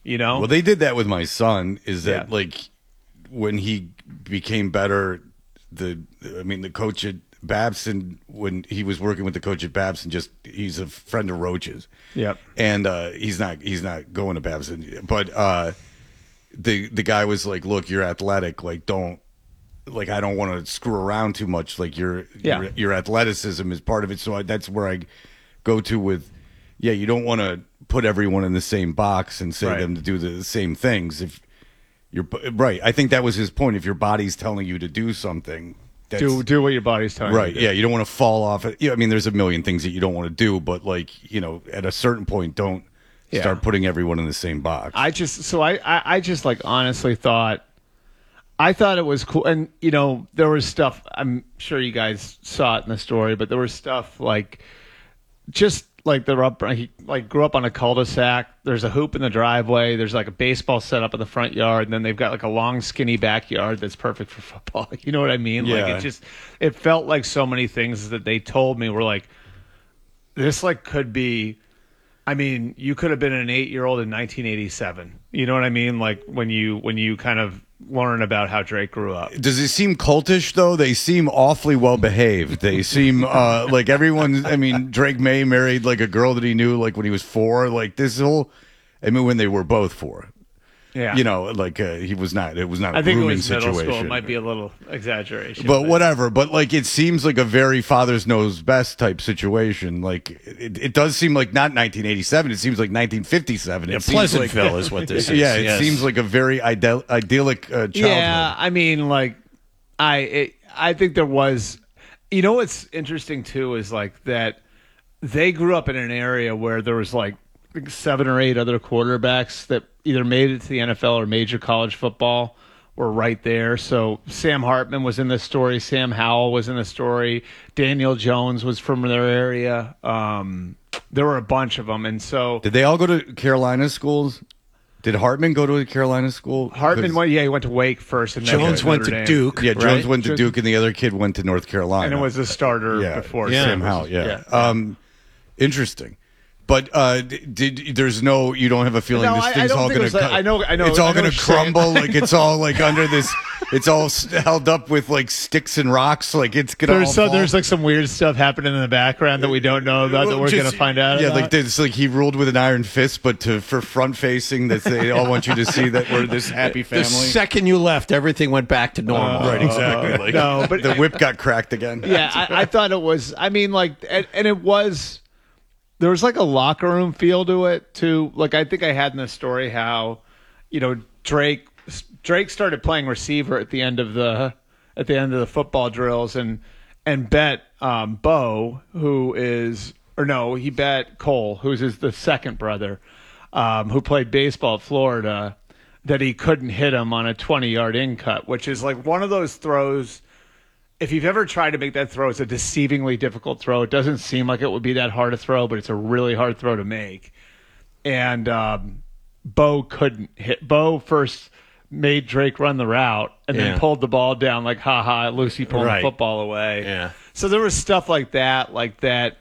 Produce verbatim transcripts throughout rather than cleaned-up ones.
you know? Well, they did that with my son, is that, Yeah. like, when he became better, the I mean, the coach at Babson, when he was working with the coach at Babson, just he's a friend of Roach's. Yep. And uh, he's not he's not going to Babson. But uh, the the guy was like, look, you're athletic. Like, don't, like, I don't want to screw around too much. Like, your, Yeah. your, your athleticism is part of it. So I, that's where I go to with, yeah, you don't want to put everyone in the same box and say Right. them to do the same things. If you're right, I think that was his point. If your body's telling you to do something, that's, Do do what your body's telling right. you to do. Yeah, you don't want to fall off. Yeah, I mean, there's a million things that you don't want to do, but, like, you know, at a certain point, don't Yeah. start putting everyone in the same box. I just so I, I I just like honestly thought I thought it was cool, and you know there was stuff. I'm sure you guys saw it in the story, but there was stuff like just like they're up. He like grew up on a cul-de-sac. There's a hoop in the driveway. There's like a baseball set up in the front yard, and then they've got like a long, skinny backyard that's perfect for football. You know what I mean? Like Yeah. it just it felt like so many things that they told me were like this like could be. I mean, you could have been an eight-year-old in nineteen eighty-seven. You know what I mean? Like when you when you kind of learn about how Drake grew up. Does it seem cultish, though? They seem awfully well behaved. They seem uh, like everyone. I mean, Drake May married like a girl that he knew like when he was four. Like this whole, I mean, when they were both four. Yeah, You know, like uh, he was not. It was not a I think it grooming was middle situation. school. It might be a little exaggeration, But whatever. But like, it seems like a very fathers knows best type situation. Like it, it does seem like not nineteen eighty-seven. It seems like nineteen fifty-seven. It Yeah, seems Pleasantville like, is what this is. Yeah, it yes. seems like a very idel- idyllic uh, childhood. Yeah, I mean, like, I it, I think there was, you know, what's interesting too is like that they grew up in an area where there was like I think seven or eight other quarterbacks that either made it to the N F L or major college football were right there. So Sam Hartman was in this story. Sam Howell was in the story. Daniel Jones was from their area. Um, there were a bunch of them, and so Did they all go to Carolina schools? Did Hartman go to a Carolina school? Hartman 'Cause- went. Yeah, he went to Wake first, and then Jones went Notre to Dame. Duke. Yeah, Jones right? went to Jones- Duke, and the other kid went to North Carolina. and it was a starter yeah, before Yeah. Sam Sam Howell. was- Yeah. Um, interesting. But uh, did there's no you don't have a feeling No, this I- I thing's don't all think it gonna was like- co- I know- I know- it's all I know gonna what you're saying. crumble like it's all like under this it's all s- held up with like sticks and rocks like it's gonna There's all so fall. there's like some weird stuff happening in the background that we don't know about that Well, we're just- gonna find out. Yeah, about. like this, like he ruled with an iron fist, but to for front facing, that they all want you to see that we're this happy family. The second you left, everything went back to normal. right, exactly. Like, no, but the whip got cracked again. yeah, I, I thought it was. I mean, like, and, and it was. There was like a locker room feel to it too. Like I think I had in the story how, you know, Drake Drake started playing receiver at the end of the at the end of the football drills and and bet um, Bo, who is or no, he bet Cole, who's his the second brother, um, who played baseball at Florida, that he couldn't hit him on a twenty yard in cut, which is like one of those throws. If you've ever tried to make that throw, it's a deceivingly difficult throw. It doesn't seem like it would be that hard a throw, but it's a really hard throw to make. And um, Bo couldn't hit. Bo first made Drake run the route and Yeah. then pulled the ball down like, ha ha, Lucy pulling Right. the football away. Yeah. So there was stuff like that, like that,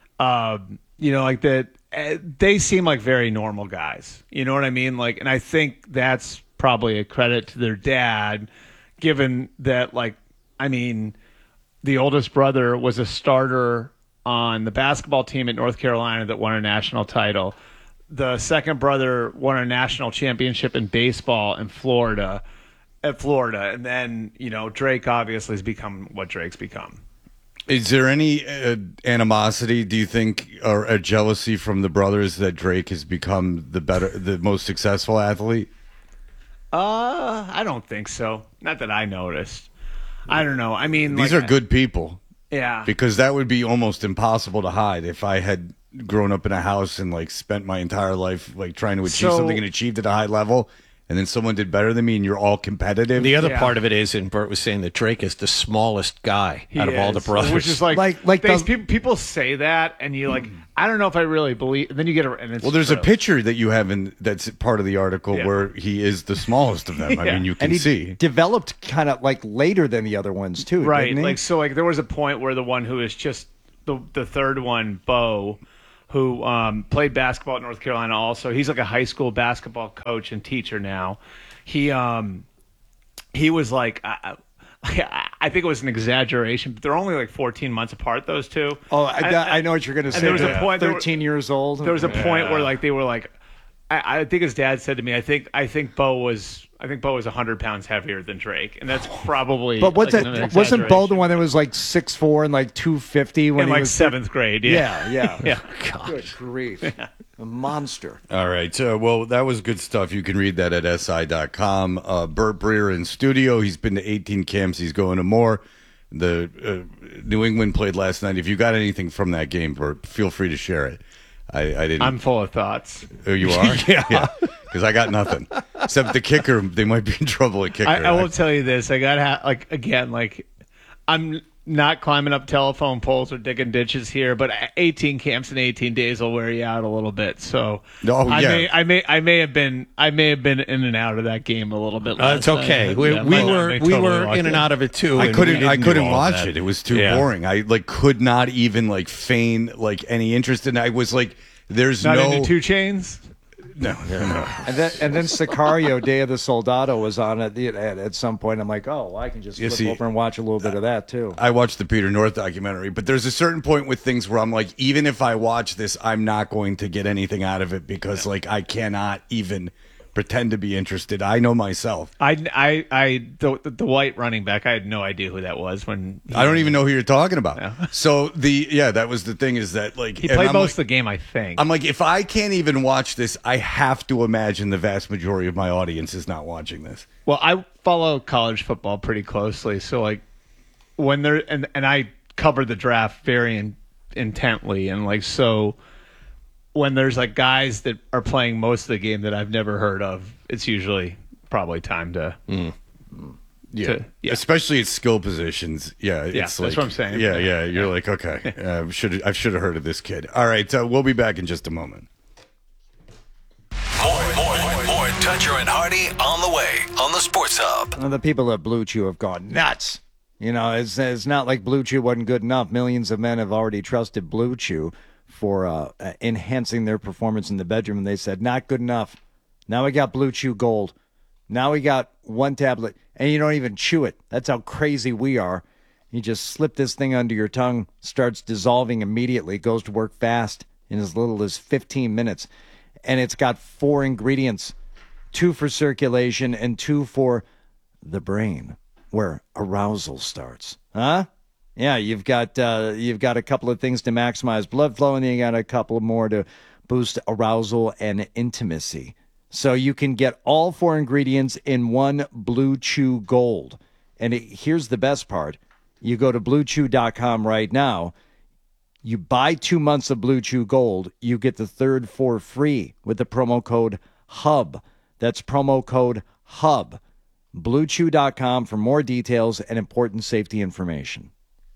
um, you know, like that. Uh, they seem like very normal guys. You know what I mean? Like, and I think that's probably a credit to their dad, given that, like, I mean, the oldest brother was a starter on the basketball team at North Carolina that won a national title. The second brother won a national championship in baseball in Florida, at Florida. And then, you know, Drake obviously has become what Drake's become. Is there any uh, animosity, do you think, or a jealousy from the brothers that Drake has become the better, the most successful athlete? Uh, I don't think so. Not that I noticed. I don't know. I mean, These like, are good people. Yeah. Because that would be almost impossible to hide if I had grown up in a house and like spent my entire life like trying to achieve So- something and achieved at a high level, and then someone did better than me and you're all competitive. The other Yeah. part of it is, and Bert was saying that Drake is the smallest guy He out of all the is, brothers. which is like, Like- like they, the- people, people say that, and you like, I don't know if I really believe. And then you get a, and it's well, there's true. a picture that you have in that's part of the article Yeah. where he is the smallest of them. I Yeah. mean, you can And he see. developed kind of like later than the other ones too, right? didn't he? Like so, like there was a point where the one who is just the the third one, Bo, who um, played basketball at North Carolina also. He's like a high school basketball coach and teacher now. He um, he was like, I, I think it was an exaggeration, but they're only like fourteen months apart, those two. Oh, I, And- I know what you're going to say. there was a They're point- there were- thirteen years old. There was a point where like they were like, I, I think his dad said to me, I think I think Bo was I think Bo was one hundred pounds heavier than Drake, and that's probably. But what's like, that? an Wasn't Bo the exaggeration. one that was like six four and like two fifty when in he like was seventh grade? Yeah, Yeah, yeah. yeah. Good grief. A monster. All right. So, well, that was good stuff. You can read that at S I dot com. Uh, Burt Breer in studio. He's been to eighteen camps. He's going to more. The uh, New England played last night. If you got anything from that game, Burt, feel free to share it. I, I didn't. I'm full of thoughts. Oh, you are? Yeah. Because I got nothing. Except the kicker, they might be in trouble at kicker. I, I will tell you this: I got ha- like again, like I'm not climbing up telephone poles or digging ditches here, but eighteen camps in eighteen days will wear you out a little bit. So, Oh, I yeah. may, I may, I may have been, I may have been in and out of that game a little bit. Uh, last it's okay. night. We, Yeah, we my- were I we totally were lost in and it. out of it too. I and couldn't. we I didn't couldn't do all watch that. it. It was too Yeah. boring. I like could not even like feign like any interest in it. I was like, "There's Not no into two chains. no, no." And then and then Sicario, Day of the Soldado was on at, the, at at some point. I'm like, oh, well, I can just You flip see, over and watch a little bit of that too. I watched the Peter North documentary, but there's a certain point with things where I'm like, even if I watch this, I'm not going to get anything out of it because like I cannot even pretend to be interested. I know myself. I, I, I, the, the white running back. I had no idea who that was when he, I don't even know who you're talking about. Yeah. So the yeah, that was the thing is that like He and played I'm most like- of the game, I think. I'm like, if I can't even watch this, I have to imagine the vast majority of my audience is not watching this. Well, I follow college football pretty closely, so like when there and and I cover the draft very in, intently, and like so when there's like guys that are playing most of the game that I've never heard of, it's usually probably time to. Yeah. To- yeah. Especially at skill positions. Yeah, it's Yeah, that's like, what I'm saying. Yeah, yeah. You're like, okay, uh, should I should have heard of this kid. All right, so we'll be back in just a moment. More, more, more, more Toucher and Hardy on the way on the Sports Hub. Well, the people at Blue Chew have gone nuts. You know, it's, it's not like Blue Chew wasn't good enough. Millions of men have already trusted Blue Chew for uh, uh, enhancing their performance in the bedroom, and they said, not good enough. Now we got Blue Chew Gold. Now we got one tablet, and you don't even chew it. That's how crazy we are. You just slip this thing under your tongue, starts dissolving immediately, goes to work fast in as little as fifteen minutes. And it's got four ingredients, two for circulation and two for the brain, where arousal starts. Huh? Yeah, you've got uh, you've got a couple of things to maximize blood flow, and then you got a couple more to boost arousal and intimacy. So you can get all four ingredients in one Blue Chew Gold. And it, here's the best part. You go to blue chew dot com right now. You buy two months of Blue Chew Gold, you get the third for free with the promo code HUB. That's promo code HUB. blue chew dot com for more details and important safety information.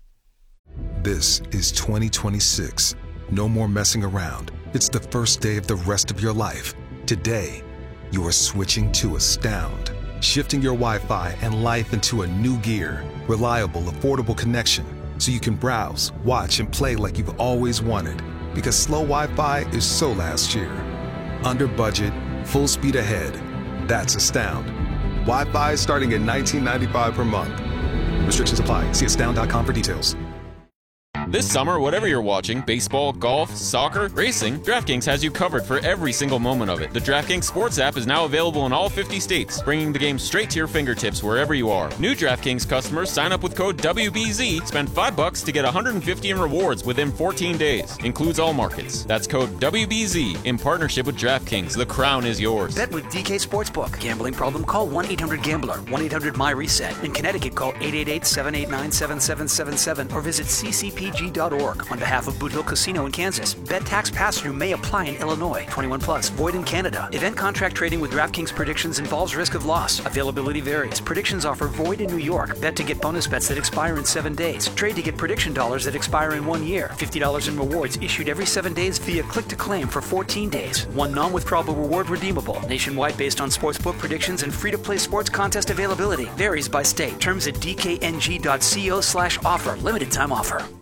This is twenty twenty-six. No more messing around. It's the first day of the rest of your life. Today, you are switching to Astound, shifting your Wi-Fi and life into a new gear. Reliable, affordable connection, so you can browse, watch, and play like you've always wanted. Because slow Wi-Fi is so last year. Under budget, full speed ahead. That's Astound. Wi-Fi starting at nineteen ninety-five per month. Restrictions apply. See astound dot com for details. This summer, whatever you're watching, baseball, golf, soccer, racing, DraftKings has you covered for every single moment of it. The DraftKings Sports app is now available in all fifty states, bringing the game straight to your fingertips wherever you are. New DraftKings customers sign up with code W B Z, spend five bucks to get one hundred fifty in rewards within fourteen days. Includes all markets. That's code W B Z in partnership with DraftKings. The crown is yours. Bet with D K Sportsbook. Gambling problem? Call one eight hundred gambler, one eight hundred my reset. In Connecticut, call eight eight eight, seven eight nine, seven seven seven seven or visit c c p g dot org. On behalf of Boot Hill Casino in Kansas, bet tax pass-through may apply in Illinois. twenty-one plus, void in Canada. Event contract trading with DraftKings predictions involves risk of loss. Availability varies. Predictions offer void in New York. Bet to get bonus bets that expire in seven days. Trade to get prediction dollars that expire in one year. fifty dollars in rewards issued every seven days via click-to-claim for fourteen days. One non-withdrawable reward redeemable. Nationwide based on sportsbook predictions and free-to-play sports contest availability. Varies by state. Terms at d k n g dot co slash offer. Limited time offer.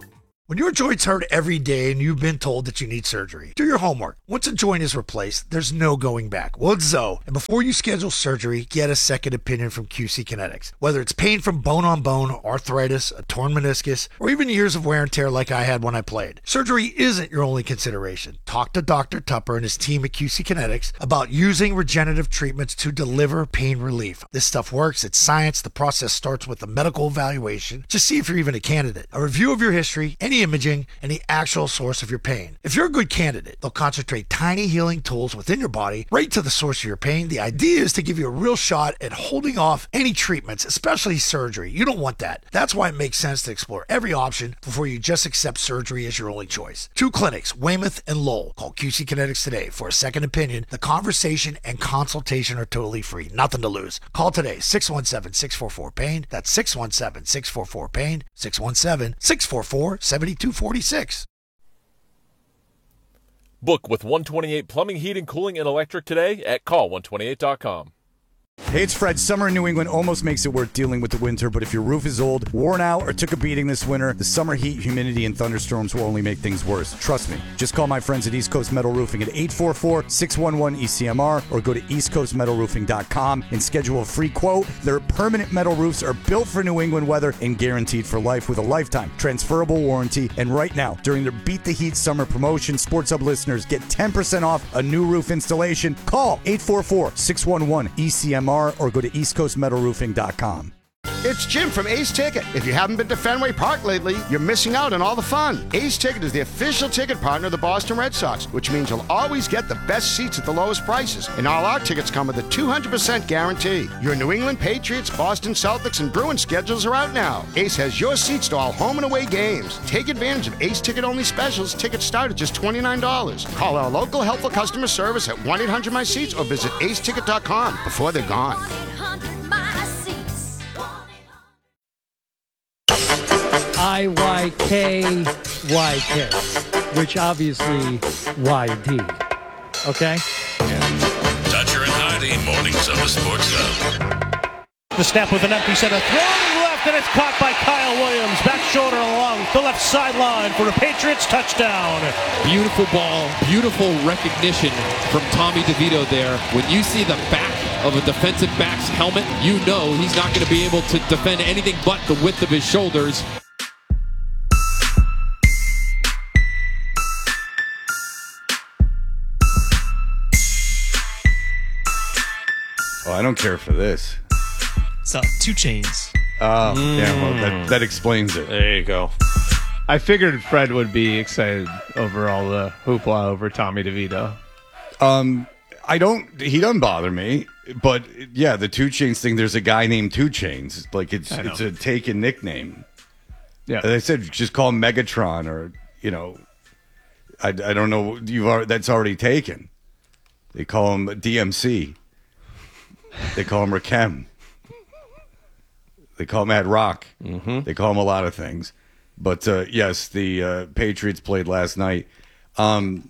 When your joints hurt every day and you've been told that you need surgery, do your homework. Once a joint is replaced, there's no going back. Well, it's Zoe. And before you schedule surgery, get a second opinion from Q C Kinetics. Whether it's pain from bone on bone, arthritis, a torn meniscus, or even years of wear and tear like I had when I played, surgery isn't your only consideration. Talk to Doctor Tupper and his team at Q C Kinetics about using regenerative treatments to deliver pain relief. This stuff works. It's science. The process starts with a medical evaluation to see if you're even a candidate. A review of your history, any imaging, and the actual source of your pain. If you're a good candidate, they'll concentrate tiny healing tools within your body right to the source of your pain. The idea is to give you a real shot at holding off any treatments, especially surgery. You don't want that. That's why it makes sense to explore every option before you just accept surgery as your only choice. Two clinics, Weymouth and Lowell. Call Q C Kinetics today for a second opinion. The conversation and consultation are totally free. Nothing to lose. Call today, six one seven, six four four, pain. That's six one seven, six four four, pain. six one seven, six four four, seven two four six. Book with one twenty-eight Plumbing, Heating, Cooling, and Electric today at call one twenty-eight dot com. Hey, it's Fred. Summer in New England almost makes it worth dealing with the winter, but if your roof is old, worn out, or took a beating this winter, the summer heat, humidity, and thunderstorms will only make things worse. Trust me. Just call my friends at East Coast Metal Roofing at eight four four, six one one, E C M R or go to east coast metal roofing dot com and schedule a free quote. Their permanent metal roofs are built for New England weather and guaranteed for life with a lifetime transferable warranty. And right now, during their Beat the Heat summer promotion, Sports Hub listeners get ten percent off a new roof installation. Call eight four four, six one one, E C M R or go to east coast metal roofing dot com. It's Jim from Ace Ticket. If you haven't been to Fenway Park lately, you're missing out on all the fun. Ace Ticket is the official ticket partner of the Boston Red Sox, which means you'll always get the best seats at the lowest prices. And all our tickets come with a two hundred percent guarantee. Your New England Patriots, Boston Celtics, and Bruins schedules are out now. Ace has your seats to all home and away games. Take advantage of Ace Ticket-only specials. Tickets start at just twenty-nine dollars. Call our local helpful customer service at one eight hundred my seats or visit ace ticket dot com before they're gone. I Y K Y K, which obviously Y D. Okay? Dutcher and Hardy, mornings on the Sports Hub. The snap with an empty center, throwing left, and it's caught by Kyle Williams. Back shoulder along the left sideline for a Patriots touchdown. Beautiful ball, beautiful recognition from Tommy DeVito there. When you see the back of a defensive back's helmet, you know he's not going to be able to defend anything but the width of his shoulders. Oh, I don't care for this. So, Two Chains. Oh, mm. yeah, well, that, that explains it. There you go. I figured Fred would be excited over all the hoopla over Tommy DeVito. Um, I don't, he doesn't bother me, but yeah, the Two Chains thing, there's a guy named Two Chains. Like, it's it's a taken nickname. Yeah. As I said, just call him Megatron or, you know, I, I don't know, you've already, that's already taken. They call him D M C. They call him Rakim. They call him Ad Rock. Mm-hmm. They call him a lot of things. But, uh, yes, the uh, Patriots played last night. Um,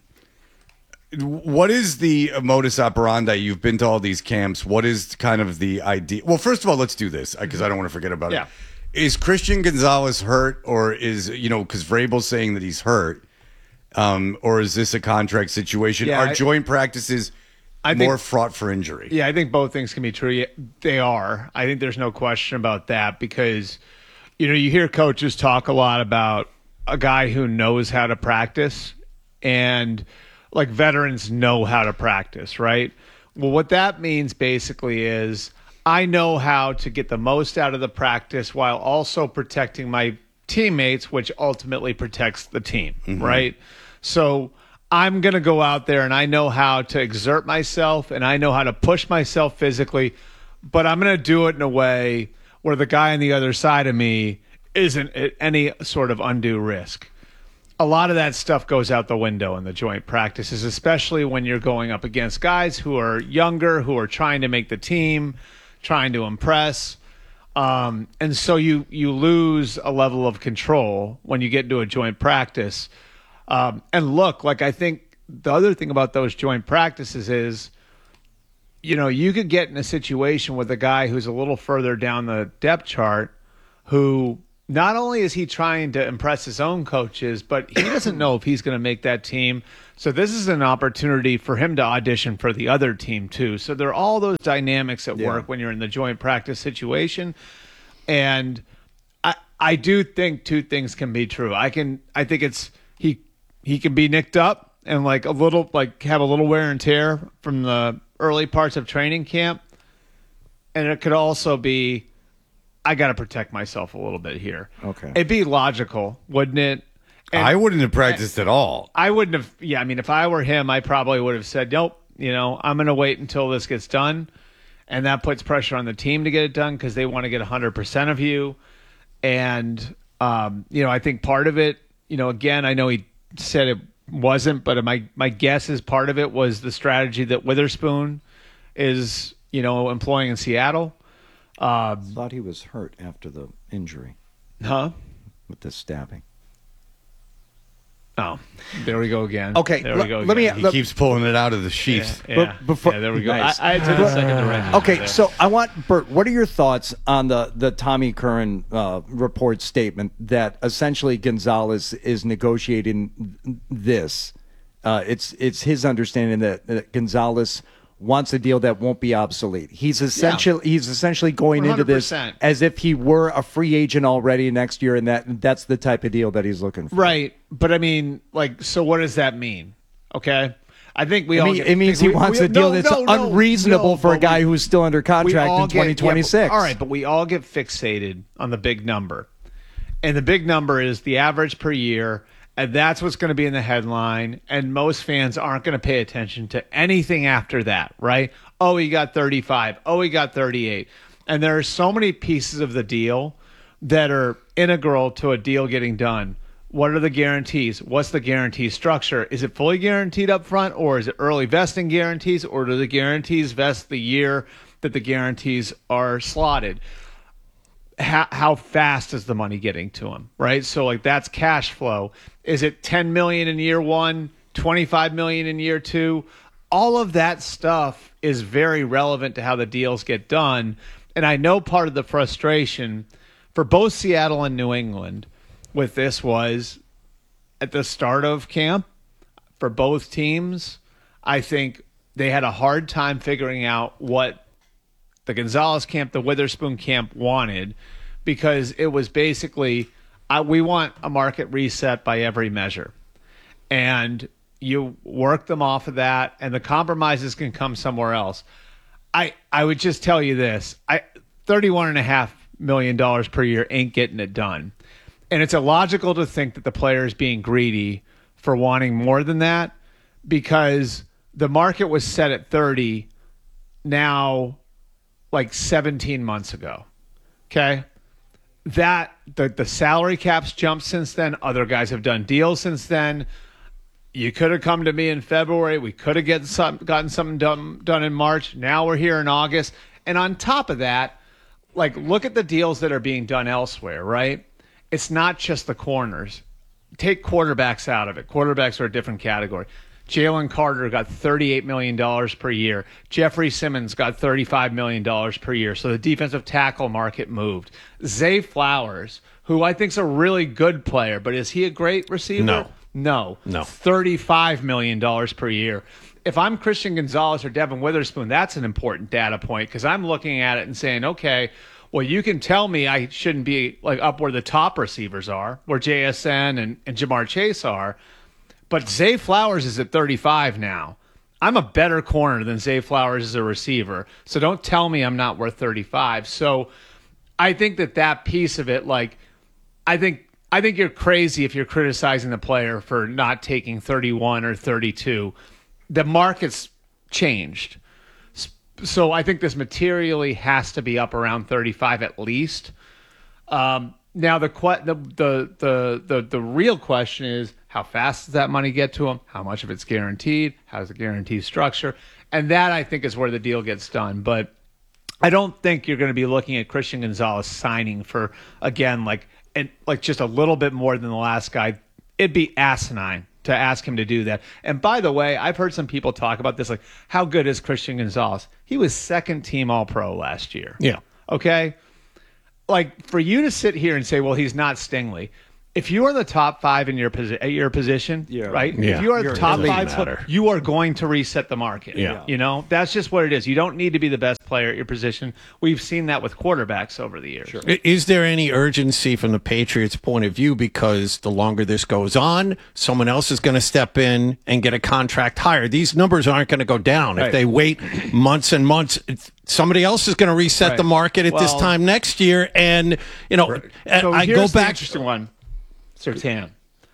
what is the modus operandi? You've been to all these camps. What is kind of the idea? Well, first of all, let's do this because I don't want to forget about yeah. it. Is Christian Gonzalez hurt or is, you know, because Vrabel's saying that he's hurt, um, or is this a contract situation? Yeah, Are I, joint practices I more think, fraught for injury? Yeah, I think both things can be true. They are. I think there's no question about that because, you know, you hear coaches talk a lot about a guy who knows how to practice and like veterans know how to practice, right? Well, what that means basically is I know how to get the most out of the practice while also protecting my teammates, which ultimately protects the team, mm-hmm. right? So I'm going to go out there and I know how to exert myself and I know how to push myself physically, but I'm going to do it in a way where the guy on the other side of me isn't at any sort of undue risk. A lot of that stuff goes out the window in the joint practices, especially when you're going up against guys who are younger, who are trying to make the team, trying to impress. Um, and so you, you lose a level of control when you get into a joint practice. Um, and look, like I think the other thing about those joint practices is, you know, you could get in a situation with a guy who's a little further down the depth chart who not only is he trying to impress his own coaches, but he doesn't know if he's going to make that team. So this is an opportunity for him to audition for the other team too. So there are all those dynamics at Yeah. work when you're in the joint practice situation. And I I do think two things can be true. I can I think it's he he can be nicked up and like a little like have a little wear and tear from the early parts of training camp. And it could also be I got to protect myself a little bit here. Okay. It'd be logical, wouldn't it? And- I wouldn't have practiced at all. I wouldn't have. Yeah, I mean, if I were him, I probably would have said, nope, you know, I'm going to wait until this gets done. And that puts pressure on the team to get it done because they want to get one hundred percent of you. And, um, you know, I think part of it, you know, again, I know he said it wasn't, but my, my guess is part of it was the strategy that Witherspoon is, you know, employing in Seattle. I thought he was hurt after the injury. Huh? With the stabbing. Oh, there we go again. Okay, there we l- go. let me- again. let- He keeps pulling it out of the sheath. Yeah, yeah. But before- Yeah, there we go. Nice. I, I took a second to write it Okay, there. so I want Bert. What are your thoughts on the the Tommy Curran uh, report statement that essentially Gonzalez is negotiating this? Uh, it's it's his understanding that, that Gonzalez wants a deal that won't be obsolete. He's essentially he's essentially going into this one hundred percent. as if he were a free agent already next year, and that that's the type of deal that he's looking for. Right, but I mean, like, so what does that mean? Okay, I think we I all. mean, get, it means think he we- wants we- a deal no, that's no, no, unreasonable no, for a but guy we- who's still under we contract all in get- yeah, twenty twenty-six. but- all right, but we all get fixated on the big number, and the big number is the average per year. And that's what's going to be in the headline. And most fans aren't going to pay attention to anything after that, right? Oh, he got thirty-five. Oh, he got thirty-eight. And there are so many pieces of the deal that are integral to a deal getting done. What are the guarantees? What's the guarantee structure? Is it fully guaranteed up front, or is it early vesting guarantees, or do the guarantees vest the year that the guarantees are slotted? How, how fast is the money getting to him, right? So like that's cash flow. Is it ten million in year one, twenty-five million in year two? All of that stuff is very relevant to how the deals get done. And I know part of the frustration for both Seattle and New England with this was at the start of camp for both teams. I think they had a hard time figuring out what the Gonzalez camp, the Witherspoon camp wanted, because it was basically, uh, we want a market reset by every measure. And you work them off of that, and the compromises can come somewhere else. I, I would just tell you this. I thirty-one point five million dollars per year ain't getting it done. And it's illogical to think that the player is being greedy for wanting more than that, because the market was set at thirty now like seventeen months ago. Okay? That the the salary cap's jumped since then. Other guys have done deals since then. You could have come to me in February. We could have get some, gotten something done, done in March. Now we're here in August. And on top of that, like, look at the deals that are being done elsewhere, right? It's not just the corners. Take quarterbacks out of it. Quarterbacks are a different category. Jalen Carter got thirty-eight million dollars per year. Jeffrey Simmons got thirty-five million dollars per year. So the defensive tackle market moved. Zay Flowers, who I think is a really good player, but is he a great receiver? No. No. No. thirty-five million dollars per year. If I'm Christian Gonzalez or Devin Witherspoon, that's an important data point, because I'm looking at it and saying, okay, well, you can tell me I shouldn't be like up where the top receivers are, where J S N and, and Jamar Chase are. But Zay Flowers is at thirty-five now. I'm a better corner than Zay Flowers as a receiver. So don't tell me I'm not worth thirty-five. So I think that that piece of it, like, I think I think you're crazy if you're criticizing the player for not taking thirty-one or thirty-two. The market's changed. So I think this materially has to be up around thirty-five at least. Um, now the, que- the, the the the the real question is, how fast does that money get to him? How much of it's guaranteed? How's the guarantee structure? And that, I think, is where the deal gets done. But I don't think you're going to be looking at Christian Gonzalez signing for, again, like and like just a little bit more than the last guy. It'd be asinine to ask him to do that. And by the way, I've heard some people talk about this, like, how good is Christian Gonzalez? He was second team All-Pro last year. Yeah. Okay? like for you to sit here and say, well, he's not Stingley. If you are the top five in your posi- at your position, Yeah. right? Yeah. If you are You're the top elite five, matter. you are going to reset the market. Yeah. You know, that's just what it is. You don't need to be the best player at your position. We've seen that with quarterbacks over the years. I- Is there any urgency from the Patriots' point of view? Because the longer this goes on, someone else is going to step in and get a contract higher. These numbers aren't going to go down. Right. If they wait months and months, it's- somebody else is going to reset Right. the market at this Well- time next year. And, you know, and So I here's go the back. interesting one, Surtain.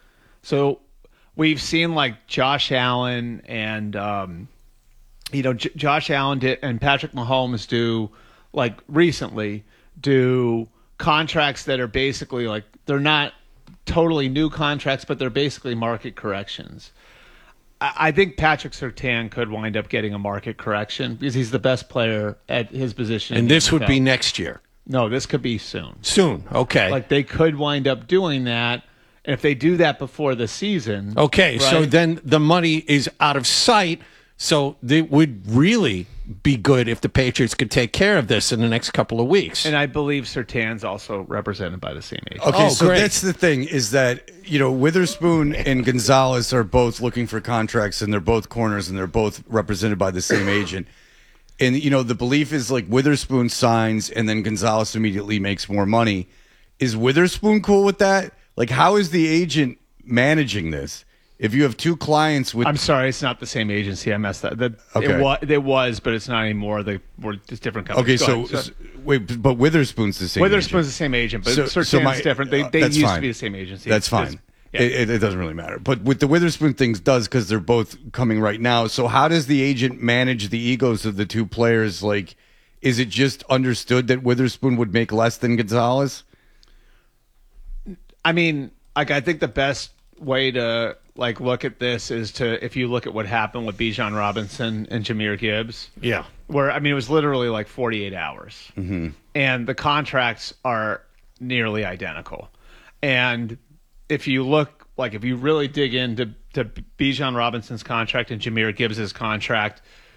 So we've seen like Josh Allen and um, you know J- Josh Allen did, and Patrick Mahomes do like recently do contracts that are basically like they're not totally new contracts, but they're basically market corrections. I, I think Patrick Surtain could wind up getting a market correction because he's the best player at his position. in And the this would N F L. be next year. No, this could be soon. Soon. Okay. Like they could wind up doing that. And if they do that before the season. Okay, so right? then the money is out of sight. So it would really be good if the Patriots could take care of this in the next couple of weeks. And I believe Surtain's also represented by the same agent. Okay, Oh, so great. that's the thing is that, you know, Witherspoon and Gonzalez are both looking for contracts and they're both corners and they're both represented by the same agent. And, you know, the belief is like Witherspoon signs and then Gonzalez immediately makes more money. Is Witherspoon cool with that? Like, how is the agent managing this? If you have two clients with, I'm sorry, it's not the same agency. I messed that. that Okay. It was, it was, but it's not anymore. They were just different companies. okay, Go so, ahead. s- wait, but Witherspoon's the same. Witherspoon's agent. the same agent, but So- Surtain's so my- different. They, uh, they that's used fine. to be the same agency. That's It's fine. just- yeah. It, it, it doesn't really matter. But with the Witherspoon things does because they're both coming right now. So how does the agent manage the egos of the two players? Like, is it just understood that Witherspoon would make less than Gonzalez? I mean, like I think the best way to like look at this is to if you look at what happened with Bijan Robinson and Jahmyr Gibbs. Yeah. Where I mean it was literally like forty-eight hours. Mm-hmm. And the contracts are nearly identical. And if you look like if you really dig into to Bijan Robinson's contract and Jahmyr Gibbs's contract,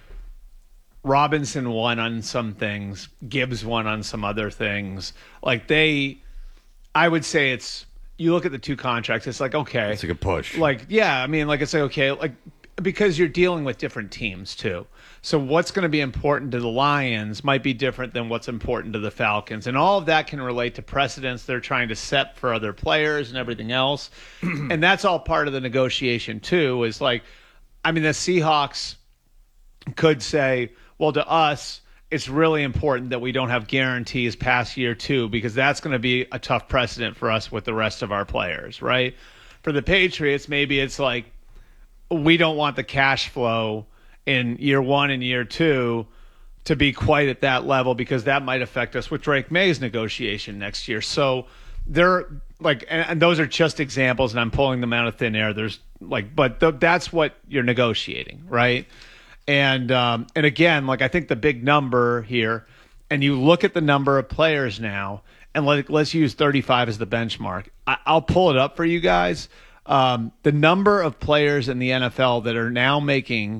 Robinson won on some things, Gibbs won on some other things. Like they I would say it's you look at the two contracts, it's like, okay. It's like a push. Like, yeah, I mean, like it's like, okay, like because you're dealing with different teams too. So what's going to be important to the Lions might be different than what's important to the Falcons. And all of that can relate to precedents they're trying to set for other players and everything else. And that's all part of the negotiation too, is like, I mean, the Seahawks could say, well, to us, it's really important that we don't have guarantees past year two because that's going to be a tough precedent for us with the rest of our players, right? For the Patriots, maybe it's like we don't want the cash flow in year one and year two to be quite at that level because that might affect us with Drake May's negotiation next year. So they're like, and, and those are just examples, and I'm pulling them out of thin air. There's like, but th- that's what you're negotiating, right? And um, and again, like I think the big number here, and you look at the number of players now, and let, let's use thirty-five as the benchmark. I, I'll pull it up for you guys. Um, the number of players in the N F L that are now making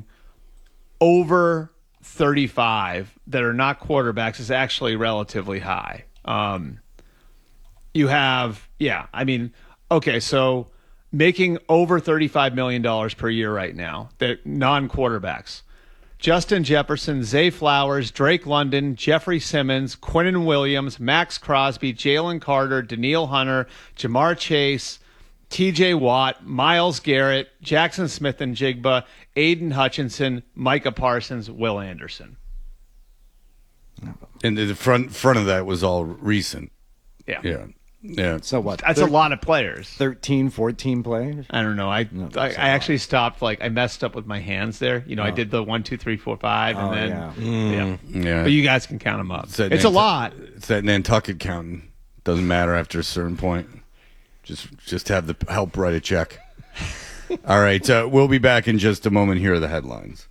over thirty-five that are not quarterbacks is actually relatively high. Um, you have, yeah, I mean, okay, so making over thirty-five million dollars per year right now, that non-quarterbacks. Justin Jefferson, Zay Flowers, Drake London, Jeffrey Simmons, Quinnen Williams, Max Crosby, Jalen Carter, Daniil Hunter, Jamar Chase, T J Watt, Myles Garrett, Jackson Smith and Jigba, Aiden Hutchinson, Micah Parsons, Will Anderson. And the front front of that was all recent. Yeah. Yeah. Yeah. So what? That's a lot of players. thirteen, fourteen players? I don't know. I No, I, that's a I actually stopped. Like I messed up with my hands there. You know, I Oh. did the one, two, three, four, five, and Oh, then yeah. yeah. Yeah. But you guys can count them up. It's, that It's a Nantucket- lot. It's that Nantucket counting. Doesn't matter after a certain point. Just just have the help write a check. All right. Uh, we'll be back in just a moment. Here are the headlines.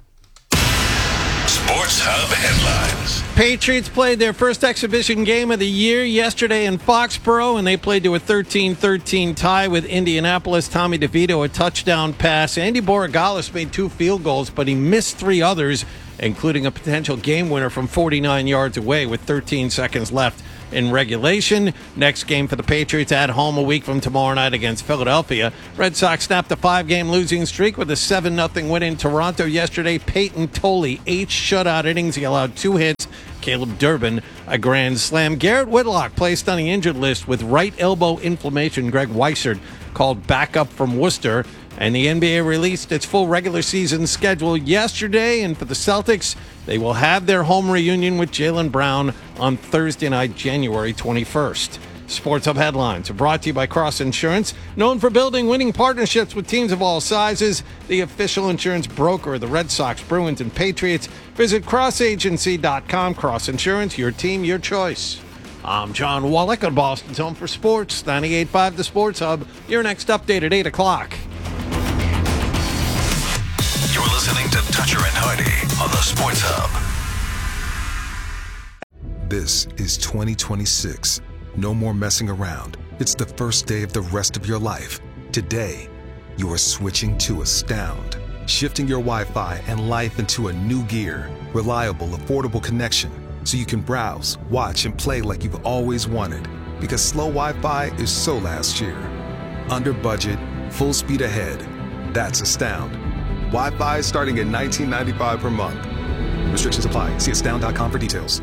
Sports Hub headlines. Patriots played their first exhibition game of the year yesterday in Foxborough, and they played to a thirteen thirteen tie with Indianapolis. Tommy DeVito, a touchdown pass. Andy Borregales made two field goals, but he missed three others, including a potential game winner from forty-nine yards away with thirteen seconds left in regulation. Next game for the Patriots at home a week from tomorrow night against Philadelphia. Red Sox snapped a five-game losing streak with a seven nothing win in Toronto yesterday. Peyton Tolley, eight shutout innings. He allowed two hits. Caleb Durbin, a grand slam. Garrett Whitlock placed on the injured list with right elbow inflammation. Greg Weissert called back up from Worcester. And the N B A released its full regular season schedule yesterday. And for the Celtics, they will have their home reunion with Jaylen Brown on Thursday night, January twenty-first. Sports Hub headlines are brought to you by Cross Insurance, known for building winning partnerships with teams of all sizes. The official insurance broker of the Red Sox, Bruins, and Patriots. Visit cross agency dot com. Cross Insurance, your team, your choice. I'm John Wallach on Boston's Home for Sports, ninety-eight point five The Sports Hub. Your next update at eight o'clock. You're listening to Dutcher and Hardy on the Sports Hub. This is twenty twenty-six. No more messing around. It's the first day of the rest of your life. Today, you are switching to Astound. Shifting your Wi-Fi and life into a new gear. Reliable, affordable connection. So you can browse, watch, and play like you've always wanted. Because slow Wi-Fi is so last year. Under budget, full speed ahead. That's Astound. Wi-Fi starting at nineteen ninety-five per month. Restrictions apply. See astound dot com for details.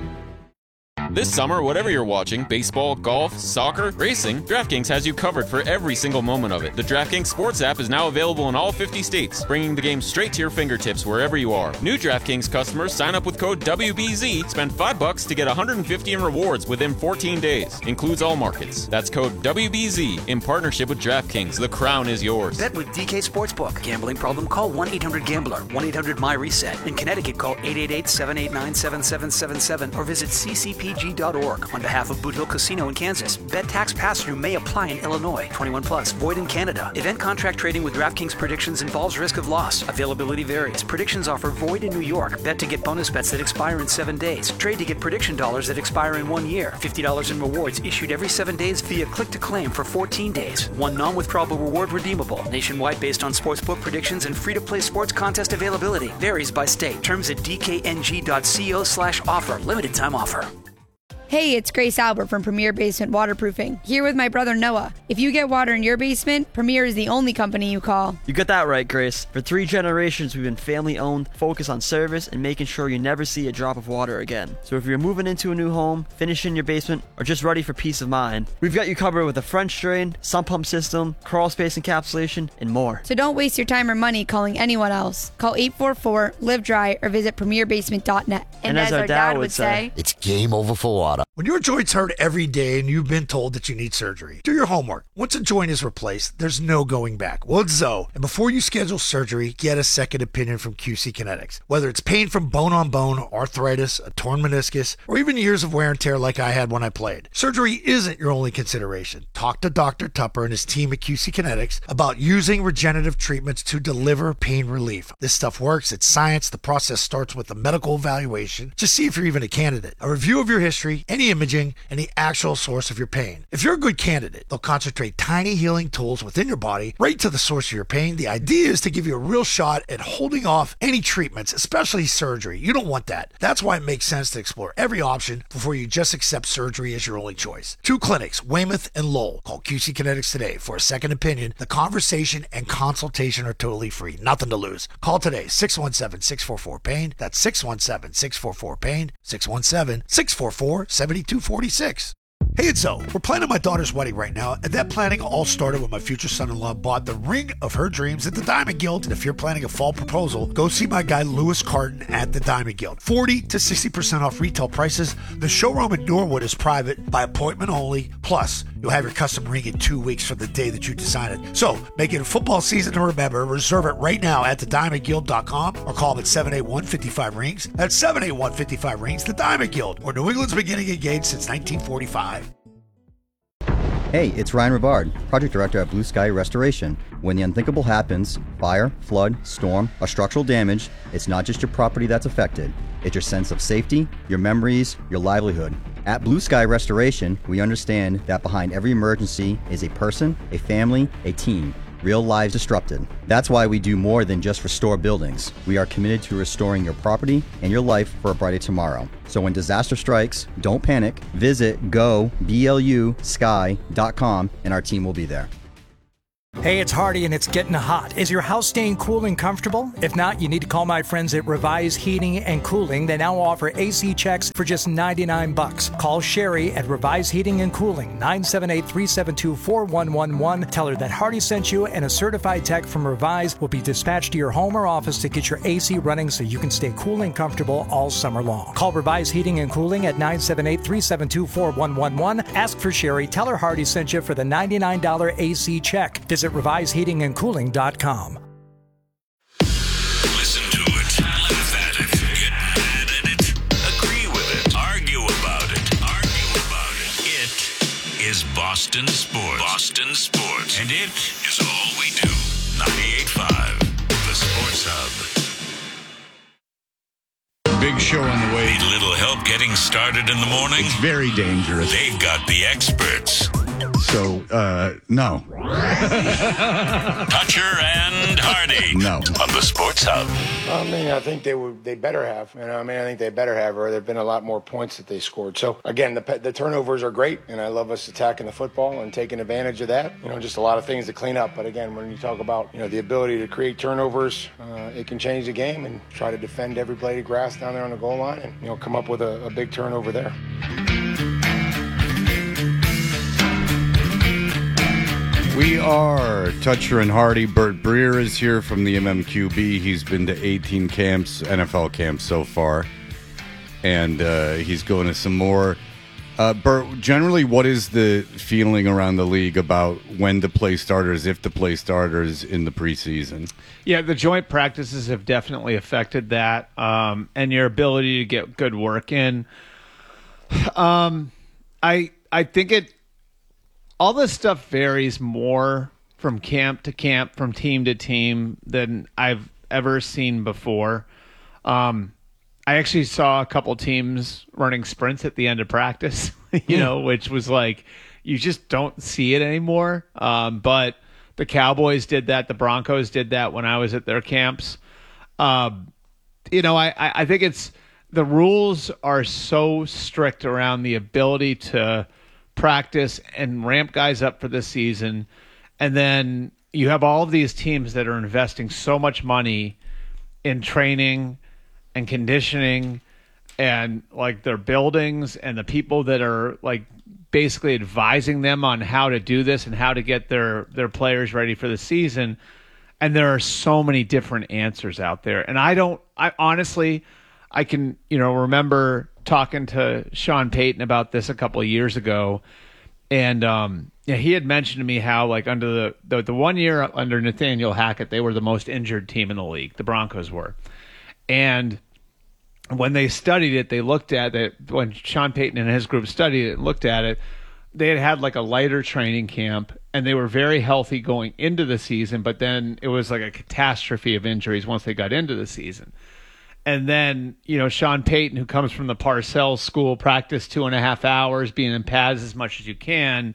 This summer, whatever you're watching, baseball, golf, soccer, racing, DraftKings has you covered for every single moment of it. The DraftKings Sports app is now available in all fifty states, bringing the game straight to your fingertips wherever you are. New DraftKings customers sign up with code W B Z, spend five bucks to get one hundred fifty in rewards within fourteen days. Includes all markets. That's code W B Z in partnership with DraftKings. The crown is yours. Bet with D K Sportsbook. Gambling problem? Call one eight hundred gambler, one eight hundred my reset. In Connecticut, call eight eight eight, seven eight nine, seven seven seven seven or visit C C P G dot org. On behalf of Boot Hill Casino in Kansas, bet tax pass-through may apply in Illinois. twenty-one plus, void in Canada. Event contract trading with DraftKings predictions involves risk of loss. Availability varies. Predictions offer void in New York. Bet to get bonus bets that expire in seven days. Trade to get prediction dollars that expire in one year. fifty dollars in rewards issued every seven days via click to claim for fourteen days. One non-withdrawable reward redeemable. Nationwide based on sportsbook predictions and free-to-play sports contest availability. Varies by state. Terms at d k n g dot co slash offer. Limited time offer. Hey, it's Grace Albert from Premier Basement Waterproofing, here with my brother Noah. If you get water in your basement, Premier is the only company you call. You got that right, Grace. For three generations, we've been family-owned, focused on service, and making sure you never see a drop of water again. So if you're moving into a new home, finishing your basement, or just ready for peace of mind, we've got you covered with a French drain, sump pump system, crawl space encapsulation, and more. So don't waste your time or money calling anyone else. Call eight four four, live dry or visit premier basement dot net. And, and as, as our dad, dad would say, it's game over for water. When your joints hurt every day and you've been told that you need surgery, do your homework. Once a joint is replaced, there's no going back. Well, it's Zoe. And before you schedule surgery, get a second opinion from Q C Kinetics. Whether it's pain from bone on bone, arthritis, a torn meniscus, or even years of wear and tear like I had when I played, surgery isn't your only consideration. Talk to Doctor Tupper and his team at Q C Kinetics about using regenerative treatments to deliver pain relief. This stuff works. It's science. The process starts with a medical evaluation. Just see if you're even a candidate. A review of your history, any imaging, and the actual source of your pain. If you're a good candidate, they'll concentrate tiny healing tools within your body right to the source of your pain. The idea is to give you a real shot at holding off any treatments, especially surgery. You don't want that. That's why it makes sense to explore every option before you just accept surgery as your only choice. Two clinics, Weymouth and Lowell. Call Q C Kinetics today for a second opinion. The conversation and consultation are totally free. Nothing to lose. Call today, six one seven, six four four, pain. That's six one seven, six four four, pain. six one seven, six four four, seven two four six. Hey, it's Zoe. We're planning my daughter's wedding right now, and that planning all started when my future son-in-law bought the ring of her dreams at the Diamond Guild. And if you're planning a fall proposal, go see my guy Lewis Carton at the Diamond Guild. forty to sixty percent off retail prices. The showroom in Norwood is private, by appointment only. Plus, you'll have your custom ring in two weeks from the day that you design it. So, make it a football season to remember. Reserve it right now at the diamond guild dot com or call them at seven eight one, five five, rings. That's seven eight one, five five, rings. The Diamond Guild, where New England's been getting engaged since nineteen forty-five. Hey, it's Ryan Rivard, Project Director at Blue Sky Restoration. When the unthinkable happens, fire, flood, storm, or structural damage, it's not just your property that's affected. It's your sense of safety, your memories, your livelihood. At Blue Sky Restoration, we understand that behind every emergency is a person, a family, a team. real lives disrupted. That's why we do more than just restore buildings. We are committed to restoring your property and your life for a brighter tomorrow. So when disaster strikes, don't panic. Visit go blu sky dot com and our team will be there. Hey, it's Hardy and it's getting hot. Is your house staying cool and comfortable? If not, you need to call my friends at Revise Heating and Cooling. They now offer A C checks for just ninety-nine bucks. Call Sherry at Revise Heating and Cooling, nine seven eight, three seven two, four one one one. Tell her that Hardy sent you and a certified tech from Revise will be dispatched to your home or office to get your A C running so you can stay cool and comfortable all summer long. Call Revise Heating and Cooling at nine seven eight, three seven two, four one one one. Ask for Sherry. Tell her Hardy sent you for the ninety-nine dollars A C check. Visit Revise Heating and Cooling dot com. Listen to it, laugh at it, get mad at it, agree with it, argue about it, argue about it. It is Boston Sports. Boston Sports. And it is all we do. ninety-eight point five, the Sports Hub. Big show on the way. Need a little help getting started in the morning? It's very dangerous. They've got the experts. So, uh, no. Toucher and Hardy. No. On the Sports Hub. I mean, I think they would. They better have. You know, I mean, I think they better have. Or there've been a lot more points that they scored. So again, the the turnovers are great, and I love us attacking the football and taking advantage of that. You know, just a lot of things to clean up. But again, when you talk about you know the ability to create turnovers, uh, it can change the game. And try to defend every blade of grass down there on the goal line, and you know come up with a, a big turnover there. We are Toucher and Hardy. Bert Breer is here from the M M Q B. He's been to eighteen camps, N F L camps so far, and uh, he's going to some more. Uh, Bert, generally, what is the feeling around the league about when to play starters, if to play starters in the preseason? Yeah, the joint practices have definitely affected that, um, and your ability to get good work in. Um, I I think it. All this stuff varies more from camp to camp, from team to team than I've ever seen before. Um, I actually saw a couple teams running sprints at the end of practice, you know, which was like, you just don't see it anymore. Um, but the Cowboys did that. The Broncos did that when I was at their camps. Um, you know, I, I think it's the rules are so strict around the ability to practice and ramp guys up for this season. And then you have all of these teams that are investing so much money in training and conditioning and like their buildings and the people that are like basically advising them on how to do this and how to get their, their players ready for the season. And there are so many different answers out there. And I don't, I honestly, I can, you know, remember talking to Sean Payton about this a couple of years ago. And um, yeah, he had mentioned to me how like under the, the, the one year under Nathaniel Hackett, they were the most injured team in the league. The Broncos were. And when they studied it, they looked at it, when Sean Payton and his group studied it and looked at it, they had had like a lighter training camp and they were very healthy going into the season, but then it was like a catastrophe of injuries once they got into the season. And then, you know, Sean Payton, who comes from the Parcells school, practice two and a half hours, being in pads as much as you can,